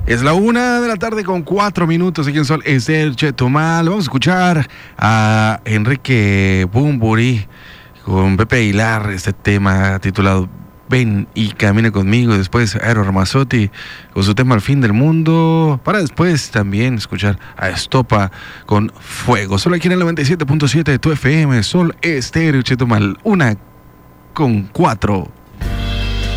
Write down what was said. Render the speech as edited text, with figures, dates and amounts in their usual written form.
Es la 1:00 con 4 minutos aquí en Sol Estéreo Chetumal. Vamos a escuchar a Enrique Bunbury con Pepe Aguilar, este tema titulado Ven y camina conmigo. Después Aero Ramazzotti con su tema Al fin del mundo, para después también escuchar a Estopa con Fuego. Solo aquí en el 97.7 de tu FM, Sol Estéreo Chetumal, 1:04.